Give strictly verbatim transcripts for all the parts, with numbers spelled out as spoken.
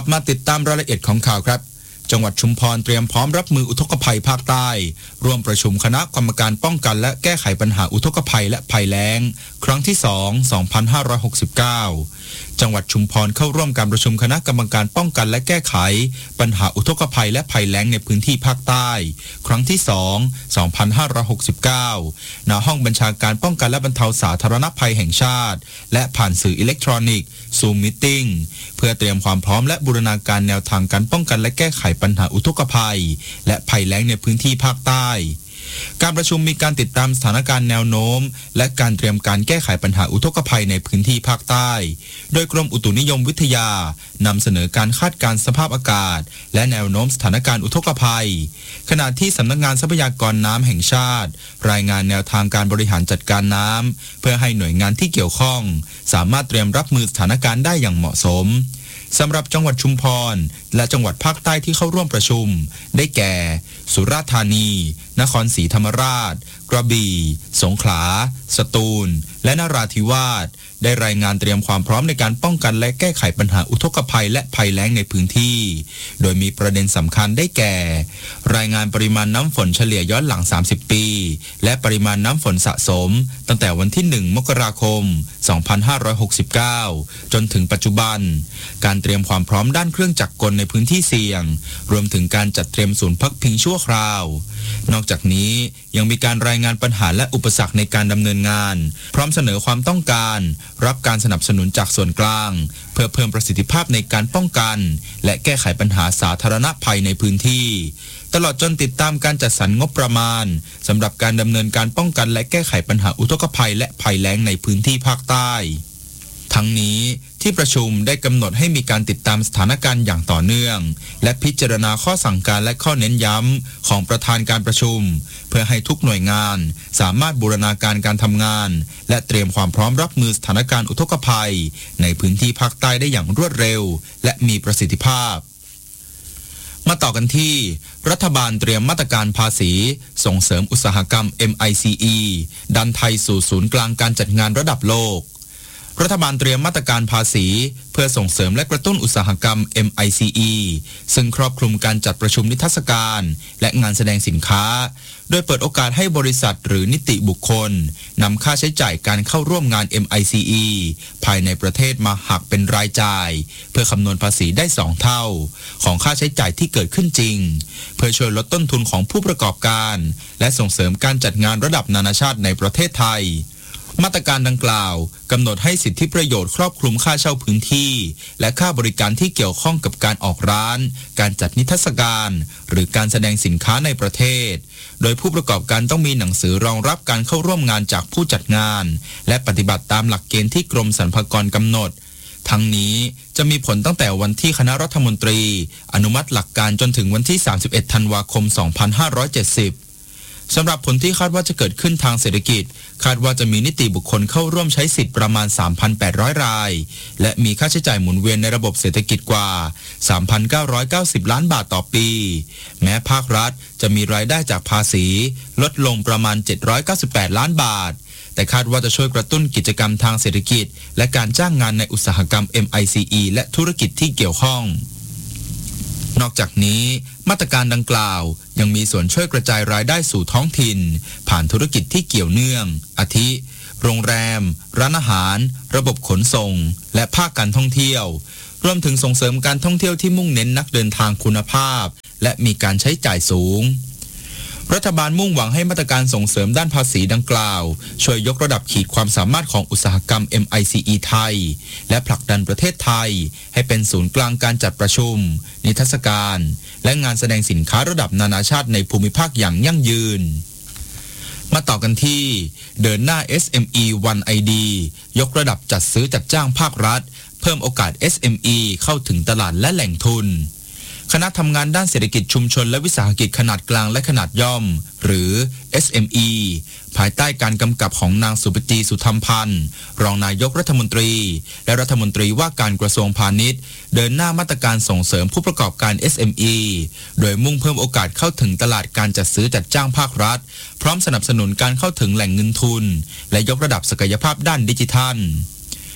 มาติดตามรายละเอียดของข่าวครับจังหวัดชุมพรเตรียมพร้อมรับมืออุทกภัยภาคใต้ร่วมประชุมคณะกรรมการป้องกันและแก้ไขปัญหาอุทกภัยและภัยแล้งครั้งที่สอง สองพันห้าร้อยหกสิบเก้าจังหวัดชุมพรเข้าร่วมการประชุมคณะกรรมการป้องกันและแก้ไขปัญหาอุทกภัยและภัยแล้งในพื้นที่ภาคใต้ครั้งที่สอง สองพันห้าร้อยหกสิบเก้าณห้องบัญชาการป้องกันและบรรเทาสาธารณภัยแห่งชาติและผ่านสื่ออิเล็กทรอนิกส์ Zoom Meeting เพื่อเตรียมความพร้อมและบูรณาการแนวทางการป้องกันและแก้ไขปัญหาอุทกภัยและภัยแล้งในพื้นที่ภาคใต้การประชุมมีการติดตามสถานการณ์แนวโน้มและการเตรียมการแก้ไขปัญหาอุทกภัยในพื้นที่ภาคใต้โดยกรมอุตุนิยมวิทยานำเสนอการคาดการณ์สภาพอากาศและแนวโน้มสถานการณ์อุทกภัยขณะที่สำนักงานทรัพยากรน้ำแห่งชาติรายงานแนวทางการบริหารจัดการน้ำเพื่อให้หน่วยงานที่เกี่ยวข้องสามารถเตรียมรับมือสถานการณ์ได้อย่างเหมาะสมสำหรับจังหวัดชุมพรและจังหวัดภาคใต้ที่เข้าร่วมประชุมได้แก่สุราษฎร์ธานีนครศรีธรรมราชกระบี่สงขลาสตูลและนราธิวาสได้รายงานเตรียมความพร้อมในการป้องกันและแก้ไขปัญหาอุทกภัยและภัยแล้งในพื้นที่โดยมีประเด็นสำคัญได้แก่รายงานปริมาณน้ำฝนเฉลี่ยย้อนหลังสามสิบปีและปริมาณน้ำฝนสะสมตั้งแต่วันที่หนึ่งมกราคมสองพันห้าร้อยหกสิบเก้าจนถึงปัจจุบันการเตรียมความพร้อมด้านเครื่องจักรกลในพื้นที่เสี่ยงรวมถึงการจัดเตรียมศูนย์พักพิงชั่วคราวนอกจากนี้ยังมีการรายงานปัญหาและอุปสรรคในการดำเนินงานพร้อมเสนอความต้องการรับการสนับสนุนจากส่วนกลางเพื่อเพิ่มประสิทธิภาพในการป้องกันและแก้ไขปัญหาสาธารณภัยในพื้นที่ตลอดจนติดตามการจัดสรรงบประมาณสำหรับการดำเนินการป้องกันและแก้ไขปัญหาอุทกภัยและภัยแล้งในพื้นที่ภาคใต้ทั้งนี้ที่ประชุมได้กำหนดให้มีการติดตามสถานการณ์อย่างต่อเนื่องและพิจารณาข้อสั่งการและข้อเน้นย้ำของประธานการประชุมเพื่อให้ทุกหน่วยงานสามารถบูรณาการการทำงานและเตรียมความพร้อมรับมือสถานการณ์อุทกภัยในพื้นที่ภาคใต้ได้อย่างรวดเร็วและมีประสิทธิภาพมาต่อกันที่รัฐบาลเตรียมมาตรการภาษีส่งเสริมอุตสาหกรรม เอ็ม ไอ ซี อี ดันไทยสู่ศูนย์กลางการจัดงานระดับโลกรัฐบาลเตรียมมาตรการภาษีเพื่อส่งเสริมและกระตุ้นอุตสาหกรรม เอ็ม ไอ ซี อี ซึ่งครอบคลุมการจัดประชุมนิทรรศการและงานแสดงสินค้าโดยเปิดโอกาสให้บริษัทหรือนิติบุคคลนำค่าใช้จ่ายการเข้าร่วมงาน เอ็ม ไอ ซี อี ภายในประเทศมาหักเป็นรายจ่ายเพื่อคำนวณภาษีได้สองเท่าของค่าใช้จ่ายที่เกิดขึ้นจริงเพื่อช่วยลดต้นทุนของผู้ประกอบการและส่งเสริมการจัดงานระดับนานาชาติในประเทศไทยมาตรการดังกล่าวกำหนดให้สิทธิประโยชน์ครอบคลุมค่าเช่าพื้นที่และค่าบริการที่เกี่ยวข้องกับการออกร้านการจัดนิทรรศการหรือการแสดงสินค้าในประเทศโดยผู้ประกอบการต้องมีหนังสือรองรับการเข้าร่วมงานจากผู้จัดงานและปฏิบัติตามหลักเกณฑ์ที่กรมสรรพากรกำหนดทั้งนี้จะมีผลตั้งแต่วันที่คณะรัฐมนตรีอนุมัติหลักการจนถึงวันที่สามสิบเอ็ดธันวาคมสองพันห้าร้อยเจ็ดสิบสำหรับผลที่คาดว่าจะเกิดขึ้นทางเศรษฐกิจคาดว่าจะมีนิติบุคคลเข้าร่วมใช้สิทธิ์ประมาณ สามพันแปดร้อย รายและมีค่าใช้จ่ายหมุนเวียนในระบบเศรษฐกิจกว่า สามพันเก้าร้อยเก้าสิบ ล้านบาทต่อปีแม้ภาครัฐจะมีรายได้จากภาษีลดลงประมาณเจ็ดร้อยเก้าสิบแปดล้านบาทแต่คาดว่าจะช่วยกระตุ้นกิจกรรมทางเศรษฐกิจและการจ้างงานในอุตสาหกรรม เอ็ม ไอ ซี อี และธุรกิจที่เกี่ยวข้องนอกจากนี้มาตรการดังกล่าวยังมีส่วนช่วยกระจายรายได้สู่ท้องถิ่นผ่านธุรกิจที่เกี่ยวเนื่องอาทิโรงแรมร้านอาหารระบบขนส่งและภาคการท่องเที่ยวรวมถึงส่งเสริมการท่องเที่ยวที่มุ่งเน้นนักเดินทางคุณภาพและมีการใช้จ่ายสูงรัฐบาลมุ่งหวังให้มาตรการส่งเสริมด้านภาษีดังกล่าวช่วยยกระดับขีดความสามารถของอุตสาหกรรม เอ็ม ไอ ซี อี ไทยและผลักดันประเทศไทยให้เป็นศูนย์กลางการจัดประชุมนิทรรศการและงานแสดงสินค้าระดับนานาชาติในภูมิภาคอย่างยั่งยืนมาต่อกันที่เดินหน้า เอส เอ็ม อี One ไอ ดี ยกระดับจัดซื้อจัดจ้างภาครัฐเพิ่มโอกาส เอส เอ็ม อี เข้าถึงตลาดและแหล่งทุนคณะทำงานด้านเศรษฐกิจชุมชนและวิสาหกิจขนาดกลางและขนาดย่อมหรือ เอส เอ็ม อี ภายใต้การกำกับของนางสุปจีสุธรรมพันธ์รองนายกรัฐมนตรีและรัฐมนตรีว่าการกระทรวงพาณิชย์เดินหน้ามาตรการส่งเสริมผู้ประกอบการ เอส เอ็ม อี โดยมุ่งเพิ่มโอกาสเข้าถึงตลาดการจัดซื้อจัดจ้างภาครัฐพร้อมสนับสนุนการเข้าถึงแหล่งเงินทุนและยกระดับศักยภาพด้านดิจิทัล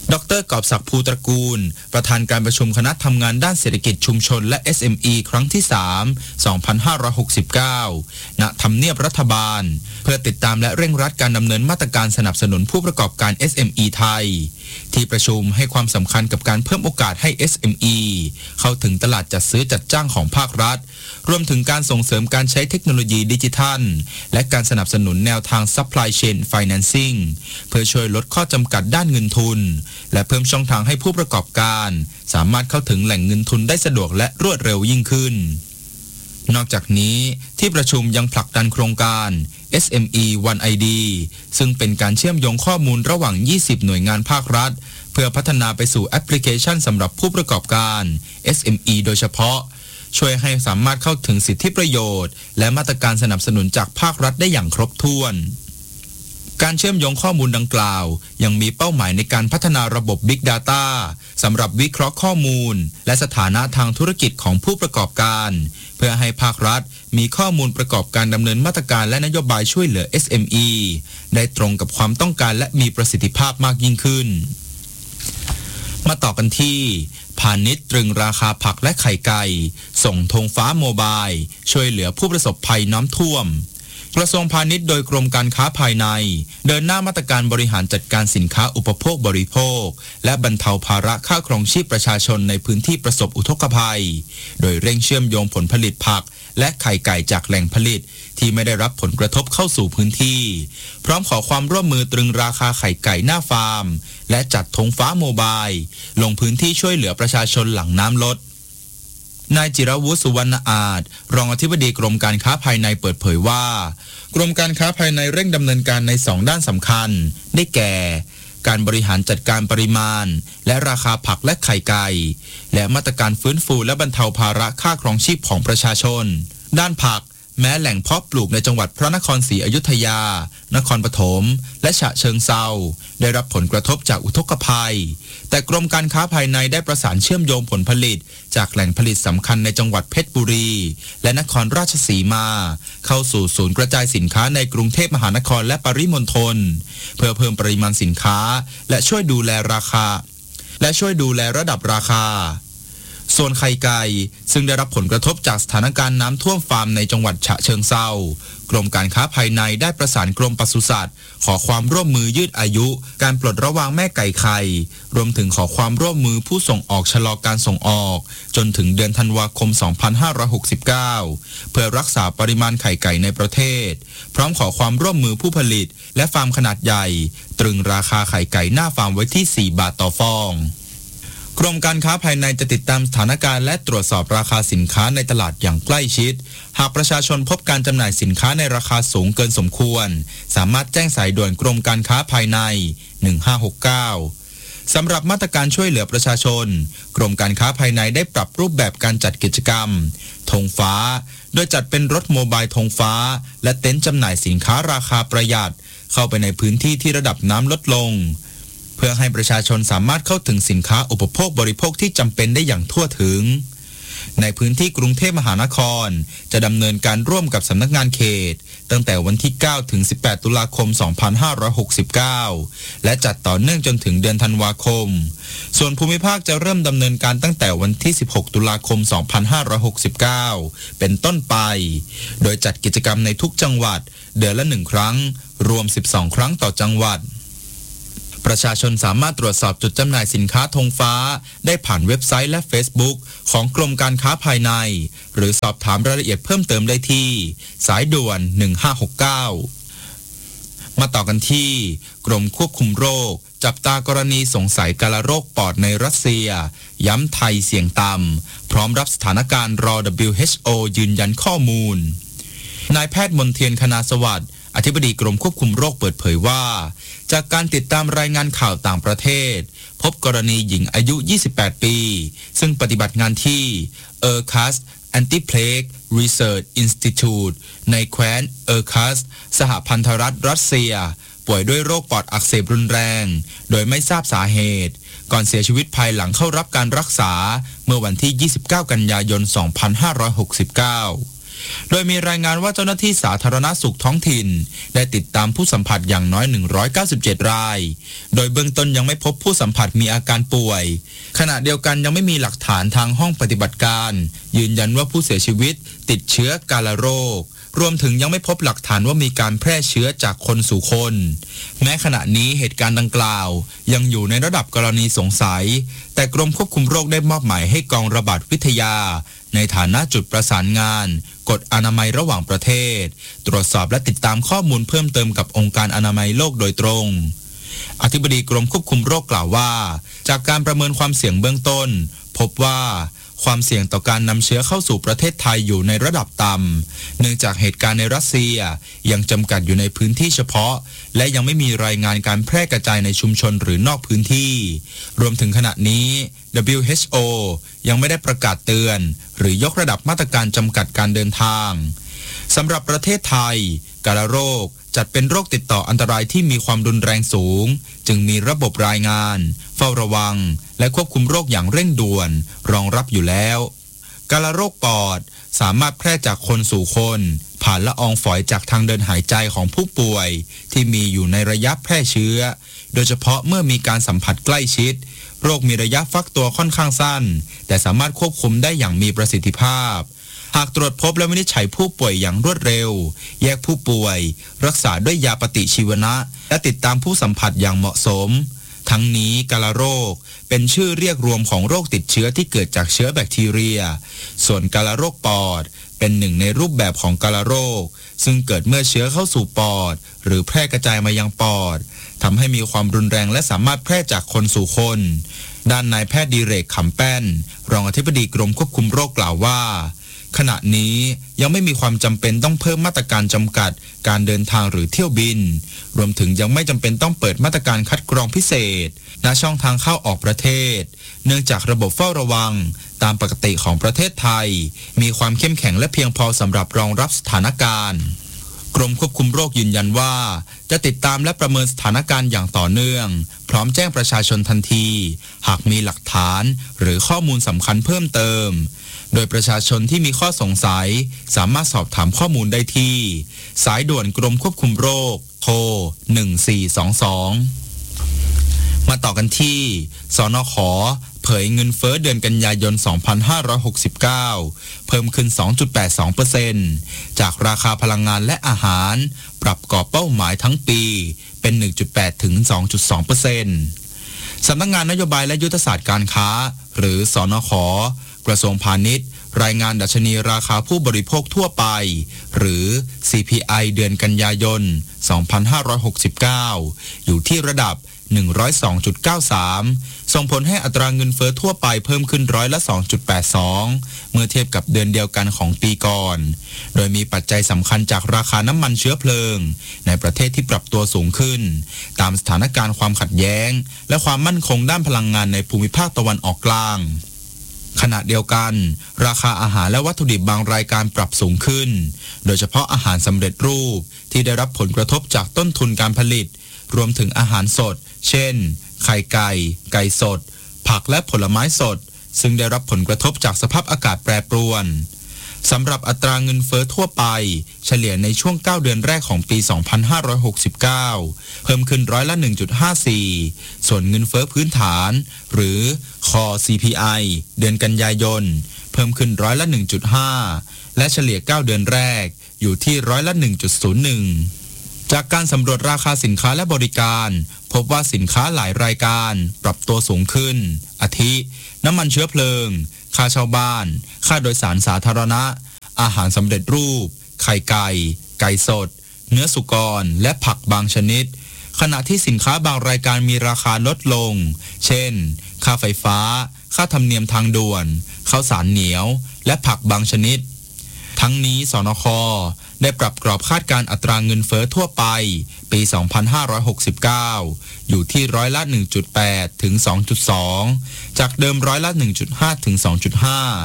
ดร.กอบศักดิ์ภูตระกูลประธานการประชุมคณะทำงานด้านเศรษฐกิจชุมชนและ เอส เอ็ม อี ครั้งที่ สาม สองพันห้าร้อยหกสิบเก้า ณ ทำเนียบรัฐบาลเพื่อติดตามและเร่งรัดการดำเนินมาตรการสนับสนุนผู้ประกอบการ เอส เอ็ม อี ไทยที่ประชุมให้ความสำคัญกับการเพิ่มโอกาสให้ เอส เอ็ม อี เข้าถึงตลาดจัดซื้อจัดจ้างของภาครัฐรวมถึงการส่งเสริมการใช้เทคโนโลยีดิจิทัลและการสนับสนุนแนวทาง Supply Chain Financing เพื่อช่วยลดข้อจำกัดด้านเงินทุนและเพิ่มช่องทางให้ผู้ประกอบการสามารถเข้าถึงแหล่งเงินทุนได้สะดวกและรวดเร็วยิ่งขึ้นนอกจากนี้ที่ประชุมยังผลักดันโครงการ เอส เอ็ม อี วัน ไอ ดี ซึ่งเป็นการเชื่อมโยงข้อมูลระหว่าง ยี่สิบ หน่วยงานภาครัฐเพื่อพัฒนาไปสู่แอปพลิเคชันสำหรับผู้ประกอบการ เอส เอ็ม อี โดยเฉพาะช่วยให้สามารถเข้าถึงสิทธิประโยชน์และมาตรการสนับสนุนจากภาครัฐได้อย่างครบถ้วนการเชื่อมโยงข้อมูลดังกล่าวยังมีเป้าหมายในการพัฒนาระบบ Big Data สำหรับวิเคราะห์ข้อมูลและสถานะทางธุรกิจของผู้ประกอบการเพื่อให้ภาครัฐมีข้อมูลประกอบการดำเนินมาตรการและนโยบายช่วยเหลือ เอส เอ็ม อี ได้ตรงกับความต้องการและมีประสิทธิภาพมากยิ่งขึ้นมาต่อกันที่พาณิชย์ตรึงราคาผักและไข่ไก่ส่งธงฟ้าโมบายช่วยเหลือผู้ประสบภัยน้ำท่วมกระทรวงพาณิชย์โดยกรมการค้าภายในเดินหน้ามาตรการบริหารจัดการสินค้าอุปโภคบริโภคและบรรเทาภาระค่าครองชีพประชาชนในพื้นที่ประสบอุทกภัยโดยเร่งเชื่อมโยงผลผลิตผักและไข่ไก่จากแหล่งผลิตที่ไม่ได้รับผลกระทบเข้าสู่พื้นที่พร้อมขอความร่วมมือตรึงราคาไข่ไก่หน้าฟาร์มและจัดธงฟ้าโมบายลงพื้นที่ช่วยเหลือประชาชนหลังน้ำลดนายจิรวุฒิสุวรรณอาจรองอธิบดีกรมการค้าภายในเปิดเผยว่ากรมการค้าภายในเร่งดำเนินการในสองด้านสำคัญได้แก่การบริหารจัดการปริมาณและราคาผักและไข่ไก่และมาตรการฟื้นฟูและบรรเทาภาระค่าครองชีพของประชาชนด้านผักแม้แหล่งเพาะปลูกในจังหวัดพระนครศรีอยุธยานครปฐมและฉะเชิงเทราได้รับผลกระทบจากอุทกภัยแต่กรมการค้าภายในได้ประสานเชื่อมโยงผลผลิตจากแหล่งผลิตสำคัญในจังหวัดเพชรบุรีและนครราชสีมาเข้าสู่ศูนย์กระจายสินค้าในกรุงเทพมหานครและปริมณฑลเพื่อเพิ่มปริมาณสินค้าและช่วยดูแลราคาและช่วยดูแลระดับราคาส่วนไข่ไก่ซึ่งได้รับผลกระทบจากสถานการณ์น้ำท่วมฟาร์มในจังหวัดฉะเชิงเทรากรมการค้าภายในได้ประสานกรมปศุสัตว์ขอความร่วมมือยืดอายุการปลดระวางแม่ไก่ไข่รวมถึงขอความร่วมมือผู้ส่งออกชะลอการส่งออกจนถึงเดือนธันวาคม สองพันห้าร้อยหกสิบเก้า เพื่อรักษาปริมาณไข่ไก่ในประเทศพร้อมขอความร่วมมือผู้ผลิตและฟาร์มขนาดใหญ่ตรึงราคาไข่ไก่หน้าฟาร์มไว้ที่สี่บาทต่อฟองกรมการค้าภายในจะติดตามสถานการณ์และตรวจสอบราคาสินค้าในตลาดอย่างใกล้ชิดหากประชาชนพบการจำหน่ายสินค้าในราคาสูงเกินสมควรสามารถแจ้งสายด่วนกรมการค้าภายในหนึ่งห้าหกเก้าสำหรับมาตรการช่วยเหลือประชาชนกรมการค้าภายในได้ปรับรูปแบบการจัดกิจกรรมธงฟ้าโดยจัดเป็นรถโมบายธงฟ้าและเต็นท์จำหน่ายสินค้าราคาประหยัดเข้าไปในพื้นที่ที่ระดับน้ำลดลงเพื่อให้ประชาชนสามารถเข้าถึงสินค้าอุปโภคบริโภคที่จำเป็นได้อย่างทั่วถึงในพื้นที่กรุงเทพมหานครจะดำเนินการร่วมกับสำนักงานเขตตั้งแต่วันที่เก้าถึงสิบแปดตุลาคมสองพันห้าร้อยหกสิบเก้าและจัดต่อเนื่องจนถึงเดือนธันวาคมส่วนภูมิภาคจะเริ่มดำเนินการตั้งแต่วันที่สิบหกตุลาคมสองพันห้าร้อยหกสิบเก้าเป็นต้นไปโดยจัดกิจกรรมในทุกจังหวัดเดือนละหนึ่งครั้งรวมสิบสองครั้งต่อจังหวัดประชาชนสามารถตรวจสอบจุดจำหน่ายสินค้าธงฟ้าได้ผ่านเว็บไซต์และ Facebook ของกรมการค้าภายในหรือสอบถามรายละเอียดเพิ่มเติมได้ที่สายด่วนหนึ่งห้าหกเก้ามาต่อกันที่กรมควบคุมโรคจับตากรณีสงสัยกาฬโรคปอดในรัสเซียย้ำไทยเสี่ยงต่ำพร้อมรับสถานการณ์รอ ดับเบิลยู เอช โอ ยืนยันข้อมูลนายแพทย์มนเทียนคณาสวัสดิ์อธิบดีกรมควบคุมโรคเปิดเผยว่าจากการติดตามรายงานข่าวต่างประเทศพบกรณีหญิงอายุยี่สิบแปดปีซึ่งปฏิบัติงานที่ เออร์คัส Anti-Plague Research Institute ในแคว้นเออร์คัสสหพันธรัฐรัสเซียป่วยด้วยโรคปอดอักเสบรุนแรงโดยไม่ทราบสาเหตุก่อนเสียชีวิตภายหลังเข้ารับการรักษาเมื่อวันที่ยี่สิบเก้ากันยายนสองพันห้าร้อยหกสิบเก้าโดยมีรายงานว่าเจ้าหน้าที่สาธารณสุขท้องถิ่นได้ติดตามผู้สัมผัสอย่างน้อยหนึ่งร้อยเก้าสิบเจ็ดรายโดยเบื้องต้นยังไม่พบผู้สัมผัสมีอาการป่วยขณะเดียวกันยังไม่มีหลักฐานทางห้องปฏิบัติการยืนยันว่าผู้เสียชีวิตติดเชื้อกาฬโรครวมถึงยังไม่พบหลักฐานว่ามีการแพร่เชื้อจากคนสู่คนแม้ขณะนี้เหตุการณ์ดังกล่าวยังอยู่ในระดับกรณีสงสัยแต่กรมควบคุมโรคได้มอบหมายให้กองระบาดวิทยาในฐานะจุดประสานงานกฎอนามัยระหว่างประเทศตรวจสอบและติดตามข้อมูลเพิ่มเติมกับองค์การอนามัยโลกโดยตรงอธิบดีกรมควบคุมโรคกล่าวว่าจากการประเมินความเสี่ยงเบื้องต้นพบว่าความเสี่ยงต่อการนำเชื้อเข้าสู่ประเทศไทยอยู่ในระดับต่ำเนื่องจากเหตุการณ์ในรัสเซียยังจำกัดอยู่ในพื้นที่เฉพาะและยังไม่มีรายงานการแพร่กระจายในชุมชนหรือนอกพื้นที่รวมถึงขณะนี้ ดับเบิลยู เอช โอ ยังไม่ได้ประกาศเตือนหรือยกระดับมาตรการจำกัดการเดินทางสำหรับประเทศไทยกาฬโรคจัดเป็นโรคติดต่ออันตรายที่มีความรุนแรงสูงจึงมีระบบรายงานเฝ้าระวังและควบคุมโรคอย่างเร่งด่วนรองรับอยู่แล้วกาฬโรคปอดสามารถแพร่จากคนสู่คนผ่านละอองฝอยจากทางเดินหายใจของผู้ป่วยที่มีอยู่ในระยะแพร่เชื้อโดยเฉพาะเมื่อมีการสัมผัสใกล้ชิดโรคมีระยะฟักตัวค่อนข้างสั้นแต่สามารถควบคุมได้อย่างมีประสิทธิภาพหากตรวจพบและวินิจฉัยผู้ป่วยอย่างรวดเร็วแยกผู้ป่วยรักษาด้วยยาปฏิชีวนะและติดตามผู้สัมผัสอย่างเหมาะสมทั้งนี้กาฬโรคเป็นชื่อเรียกรวมของโรคติดเชื้อที่เกิดจากเชื้อแบคทีเรียส่วนกาฬโรคปอดเป็นหนึ่งในรูปแบบของกาฬโรคซึ่งเกิดเมื่อเชื้อเข้าสู่ปอดหรือแพร่กระจายมายังปอดทำให้มีความรุนแรงและสามารถแพร่จากคนสู่คนด้านนายแพทย์ดิเรกขำแป้นรองอธิบดีกรมควบคุมโรคกล่าวว่าขณะนี้ยังไม่มีความจำเป็นต้องเพิ่มมาตรการจำกัดการเดินทางหรือเที่ยวบินรวมถึงยังไม่จำเป็นต้องเปิดมาตรการคัดกรองพิเศษณช่องทางเข้าออกประเทศเนื่องจากระบบเฝ้าระวังตามปกติของประเทศไทยมีความเข้มแข็งและเพียงพอสำหรับรองรับสถานการณ์กรมควบคุมโรคยืนยันว่าจะติดตามและประเมินสถานการณ์อย่างต่อเนื่องพร้อมแจ้งประชาชนทันทีหากมีหลักฐานหรือข้อมูลสำคัญเพิ่มเติมโดยประชาชนที่มีข้อสงสัยสามารถสอบถามข้อมูลได้ที่สายด่วนกรมควบคุมโรคโทรหนึ่งสี่สองสองมาต่อกันที่สนข.เผยเงินเฟ้อเดือนกันยายน สองพันห้าร้อยหกสิบเก้า เพิ่มขึ้น สองจุดแปดสองเปอร์เซ็นต์ จากราคาพลังงานและอาหารปรับกรอบเป้าหมายทั้งปีเป็น หนึ่งจุดแปด ถึง สองจุดสองเปอร์เซ็นต์ สำนักงานนโยบายและยุทธศาสตร์การค้าหรือสนข.กระทรวงพาณิชย์รายงานดัชนีราคาผู้บริโภคทั่วไปหรือ ซี พี ไอ เดือนกันยายน สองพันห้าร้อยหกสิบเก้า อยู่ที่ระดับ หนึ่งร้อยสองจุดเก้าสาม ส่งผลให้อัตราเงินเฟ้อทั่วไปเพิ่มขึ้นร้อยละ สองจุดแปดสอง เมื่อเทียบกับเดือนเดียวกันของปีก่อนโดยมีปัจจัยสำคัญจากราคาน้ำมันเชื้อเพลิงในประเทศที่ปรับตัวสูงขึ้นตามสถานการณ์ความขัดแย้งและความมั่นคงด้านพลังงานในภูมิภาคตะวันออกกลางขณะเดียวกันราคาอาหารและวัตถุดิบบางรายการปรับสูงขึ้นโดยเฉพาะอาหารสำเร็จรูปที่ได้รับผลกระทบจากต้นทุนการผลิตรวมถึงอาหารสดเช่นไข่ไก่ไก่สดผักและผลไม้สดซึ่งได้รับผลกระทบจากสภาพอากาศแปรปรวนสำหรับอัตราเงินเฟ้อทั่วไปเฉลี่ยในช่วงเก้าเดือนแรกของปี สองพันห้าร้อยหกสิบเก้า เพิ่มขึ้นร้อยละ หนึ่งจุดห้าสี่ ส่วนเงินเฟ้อพื้นฐานหรือ Core ซี พี ไอ เดือนกันยายนเพิ่มขึ้นร้อยละ หนึ่งจุดห้า และเฉลี่ยเก้าเดือนแรกอยู่ที่ร้อยละ หนึ่งจุดศูนย์หนึ่ง จากการสำรวจราคาสินค้าและบริการพบว่าสินค้าหลายรายการปรับตัวสูงขึ้นอาทิน้ำมันเชื้อเพลิงค่าเช่าบ้านค่าโดยสารสาธารณะอาหารสำเร็จรูปไข่ไก่ไก่สดเนื้อสุกรและผักบางชนิดขณะที่สินค้าบางรายการมีราคาลดลงเช่นค่าไฟฟ้าค่าธรรมเนียมทางด่วนข้าวสารเหนียวและผักบางชนิดทั้งนี้สนค.ได้ปรับกรอบคาดการณ์อัตราเงินเฟ้อทั่วไปปี สองพันห้าร้อยหกสิบเก้า อยู่ที่ร้อยละ หนึ่งจุดแปด ถึง สองจุดสอง จากเดิมร้อยละ หนึ่งจุดห้า ถึง สองจุดห้า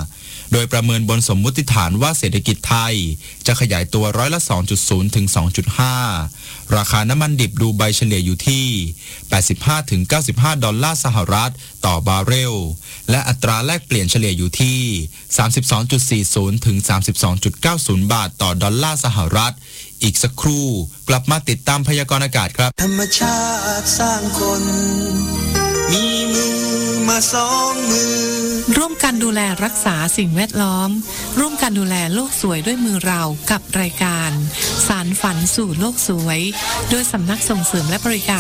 โดยประเมินบนสมมุติฐานว่าเศรษฐกิจไทยจะขยายตัวร้อยละ สองจุดศูนย์ ถึง สองจุดห้า ราคาน้ำมันดิบดูไบเฉลี่ยอยู่ที่ แปดสิบห้าถึงเก้าสิบห้า ดอลลาร์สหรัฐต่อบาร์เรล และอัตราแลกเปลี่ยนเฉลี่ยอยู่ที่ สามสิบสองจุดสี่ศูนย์ ถึง สามสิบสองจุดเก้าศูนย์ บาทต่อดอลลาร์สหรัฐอีกสักครู่กลับมาติดตามพยากรณ์อากาศครับธรรมชาติสร้างคนมีมือมาสองมือร่วมกันดูแลรักษาสิ่งแวดล้อมร่วมกันดูแลโลกสวยด้วยมือเรากับรายการสารฝันสู่โลกสวยโดยสำนักส่งเสริมและบริการ